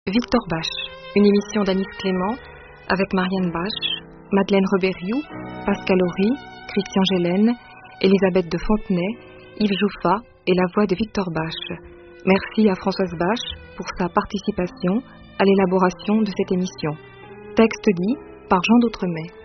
Victor Bach, une émission d'Anis Clément avec Marianne Bach, Madeleine Reberiou, Pascal Horry, Christian Gélène, Elisabeth de Fontenay, Yves Jouffa et la voix de Victor Bach. Merci à Françoise Bach pour sa participation à l'élaboration de cette émission. Texte dit par Jean d'Outremet.